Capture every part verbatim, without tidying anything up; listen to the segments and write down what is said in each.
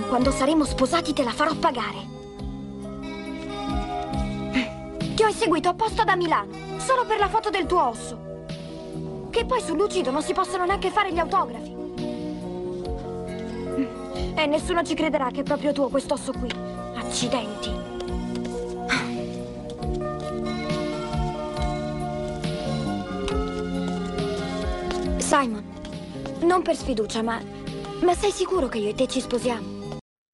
quando saremo sposati te la farò pagare. Ti ho inseguito apposta da Milano, solo per la foto del tuo osso. Che poi su Lucido non si possono neanche fare gli autografi. E nessuno ci crederà che è proprio tuo quest'osso qui. Accidenti. Simon, non per sfiducia, ma... ma sei sicuro che io e te ci sposiamo?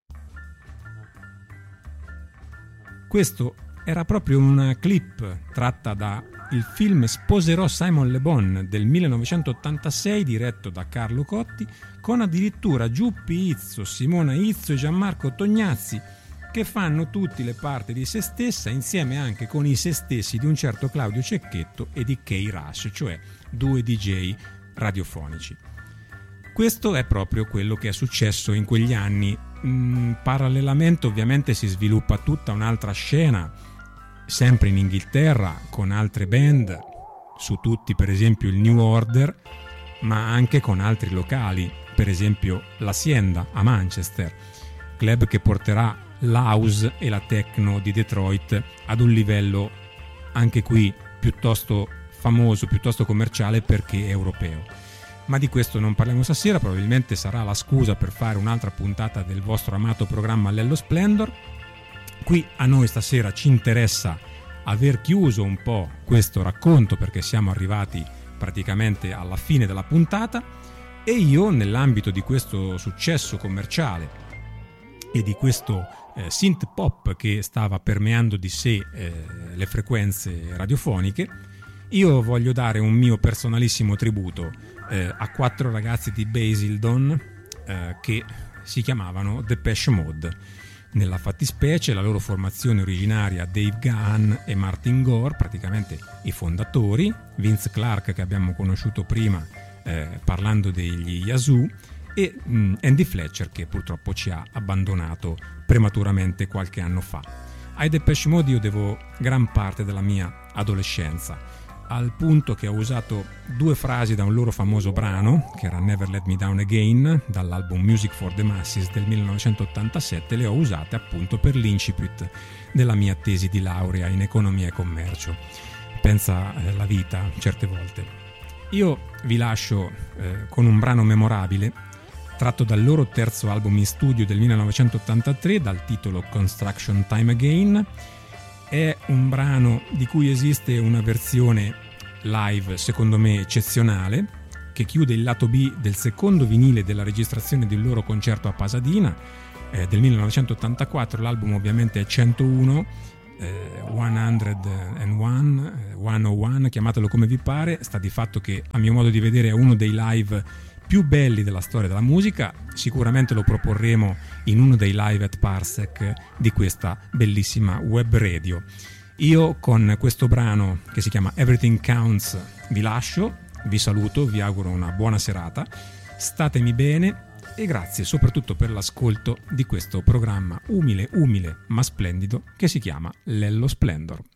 Questo era proprio una clip tratta da il film Sposerò Simon Le Bon del millenovecentottantasei, diretto da Carlo Cotti, con addirittura Giuppi Izzo, Simona Izzo e Gianmarco Tognazzi, che fanno tutti le parti di se stessa, insieme anche con i se stessi di un certo Claudio Cecchetto e di Kay Rush, cioè due D J radiofonici. Questo è proprio quello che è successo in quegli anni. Mm, parallelamente ovviamente si sviluppa tutta un'altra scena, sempre in Inghilterra, con altre band, su tutti per esempio il New Order, ma anche con altri locali, per esempio l'Hacienda a Manchester, club che porterà l'house e la techno di Detroit ad un livello anche qui piuttosto famoso, piuttosto commerciale perché europeo. Ma di questo non parliamo stasera, probabilmente sarà la scusa per fare un'altra puntata del vostro amato programma Lello Splendor. Qui a noi stasera ci interessa aver chiuso un po' questo racconto perché siamo arrivati praticamente alla fine della puntata e io, nell'ambito di questo successo commerciale e di questo eh, synth pop che stava permeando di sé eh, le frequenze radiofoniche, io voglio dare un mio personalissimo tributo eh, a quattro ragazzi di Basildon eh, che si chiamavano Depeche Mode. Nella fattispecie la loro formazione originaria Dave Gahan e Martin Gore, praticamente i fondatori, Vince Clarke che abbiamo conosciuto prima eh, parlando degli Yazoo e mh, Andy Fletcher che purtroppo ci ha abbandonato prematuramente qualche anno fa. Ai Depeche Mode io devo gran parte della mia adolescenza, al punto che ho usato due frasi da un loro famoso brano, che era Never Let Me Down Again, dall'album Music for the Masses del millenovecentottantasette, le ho usate appunto per l'incipit della mia tesi di laurea in economia e commercio. Pensa eh, la vita certe volte. Io vi lascio eh, con un brano memorabile, tratto dal loro terzo album in studio del millenovecentottantatré, dal titolo Construction Time Again. È un brano di cui esiste una versione live secondo me eccezionale che chiude il lato B del secondo vinile della registrazione del loro concerto a Pasadena eh, del millenovecentottantaquattro. L'album ovviamente è centouno, eh, centouno, eh, centouno, chiamatelo come vi pare. Sta di fatto che a mio modo di vedere è uno dei live più belli della storia della musica. Sicuramente lo proporremo in uno dei live at Parsec di questa bellissima web radio. Io con questo brano che si chiama Everything Counts vi lascio, vi saluto, vi auguro una buona serata, statemi bene e grazie soprattutto per l'ascolto di questo programma umile umile ma splendido che si chiama Lello Splendor.